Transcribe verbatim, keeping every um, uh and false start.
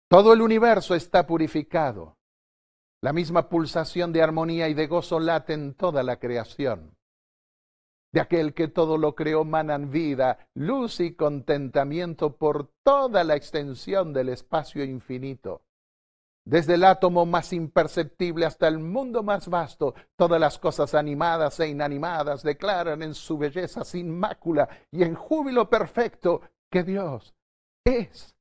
Todo el universo está purificado. La misma pulsación de armonía y de gozo late en toda la creación. De aquel que todo lo creó manan vida, luz y contentamiento por toda la extensión del espacio infinito. Desde el átomo más imperceptible hasta el mundo más vasto, todas las cosas animadas e inanimadas declaran en su belleza sin mácula y en júbilo perfecto que Dios es